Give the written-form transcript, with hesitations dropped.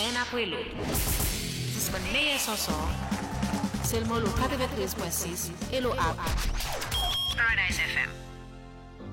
en Prelude. Dis meneer Soso, c'est le mot 93.6 et le app. Paradise FM.